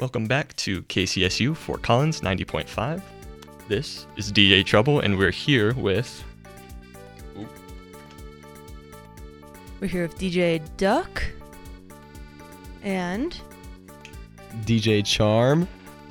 Welcome back to KCSU Fort Collins 90.5. This is DJ Trouble, and we're here with... We're here with DJ Duck and DJ Charm.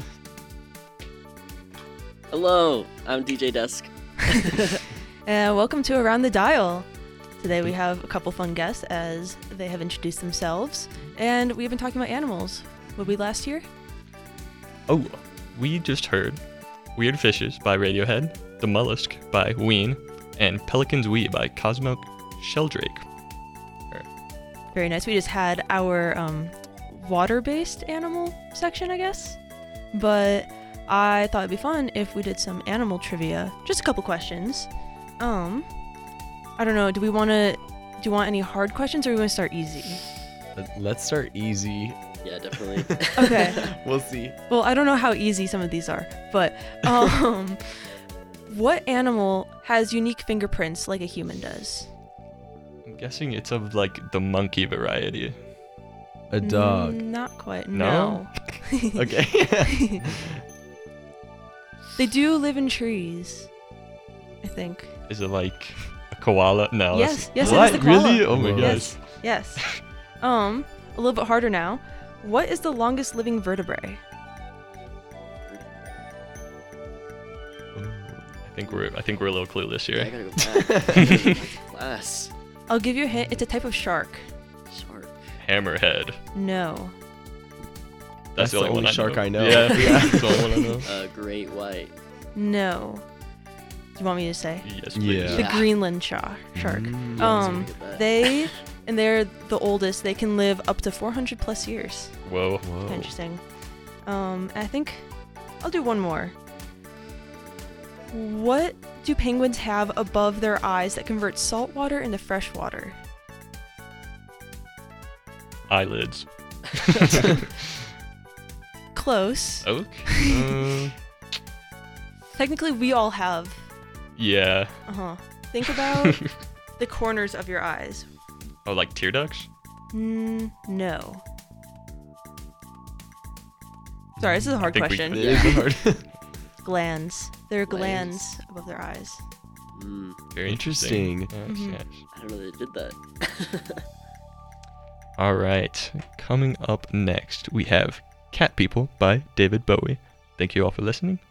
Hello, I'm DJ Dusk. and welcome to Around the Dial. Today we have a couple fun guests as they have introduced themselves, and we've been talking about animals. What we last hear? Oh, we just heard Weird Fishes by Radiohead, The Mollusk by Ween, and Pelican's Wee by Cosmo Sheldrake. Very nice. We just had our water-based animal section, I guess. But I thought it'd be fun if we did some animal trivia. Just a couple questions. I don't know. Do you want any hard questions, or do we want to start easy? Let's start easy. Yeah, definitely. Okay. We'll see. Well, I don't know how easy some of these are, but what animal has unique fingerprints like a human does? I'm guessing it's of, like, the monkey variety. A dog. Not quite. No? Okay. They do live in trees, I think. Is it, like, a koala? No. Yes, yes, what? it is the koala. Really? Oh my gosh. Yes, yes. A little bit harder now. What is the longest living vertebrae? I think we're a little clueless Yeah, I here. gotta go back. Class. I'll give you a hint. It's a type of shark. Shark. Hammerhead. No. That's the only one shark I know. Yeah, that's the only one I know. Great white. No. Do you want me to say? Yes, please. Yeah. The Greenland shark. They're the oldest. They can live up to 400 plus years. Whoa. Kinda interesting. I think I'll do one more. What do penguins have above their eyes that converts salt water into fresh water? Eyelids. Close. Okay. Technically, we all have. Yeah. Think about the corners of your eyes. Oh, like tear ducts? No. Sorry, this is a hard question. It is hard. Glands. There are glands above their eyes. Very interesting. Interesting. Yes. I don't know they did that. All right. Coming up next, we have Cat People by David Bowie. Thank you all for listening.